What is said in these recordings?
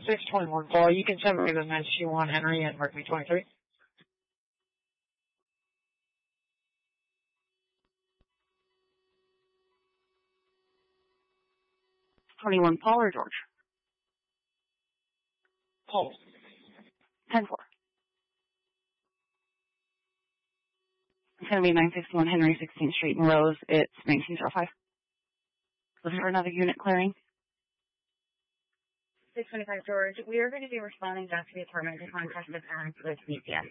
621 Paul, you can send me the 961 Henry and Mercury 23. 21 Paul or George? Paul. 10-4. It's going to be 961 Henry 16th Street in Rose. It's 1905. Looking for another unit clearing. 625 George, we are going to be responding back to the apartment to contact the parents with DCS.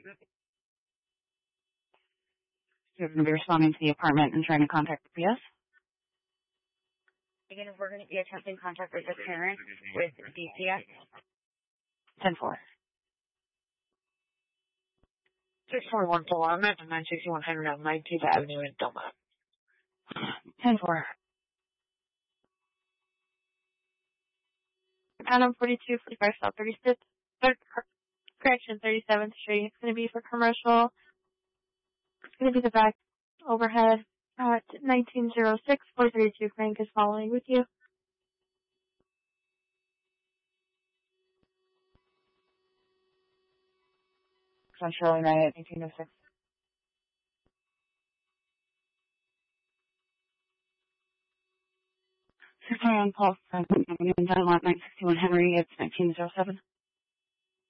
You're going to be responding to the apartment and trying to contact the PS? Again, we're going to be attempting contact with the parents with DCS. 10-4. 641 Paul, I'm at the 961 Henry on 19th Avenue in Delma. 10-4. Adam 42, 45 South 36th, correction, 37th Street. It's going to be for commercial. It's going to be the back overhead at 1906. 432 Frank is following with you. On Shirley Night at 1806. 621 Paul, 961 Henry, it's 1907.